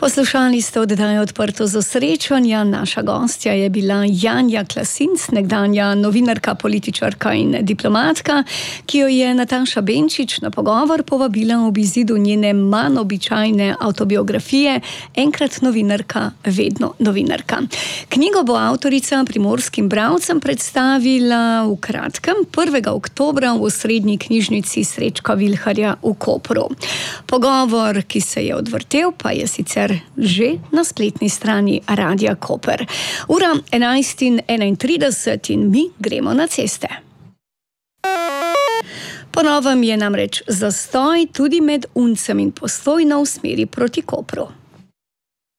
Poslušali ste oddajo Odprto za srečanja. Naša gostja je bila Janja Klasinc, nekdanja novinarka, političarka in diplomatka, ki jo je Nataša Benčič na pogovor povabila ob izidu njene manj običajne avtobiografije Enkrat novinarka, vedno novinarka. Knjigo bo avtorica primorskim bralcem predstavila v kratkem 1. oktobra v Osrednji knjižnici Srečka Vilharja v Kopru. Pogovor, ki se je odvrtel, pa je sicer že na spletni strani Radia Koper. Ura 11:31 in mi gremo na ceste. Po novem je namreč zastoj tudi med Uncem in Postojno v smeri proti Kopru.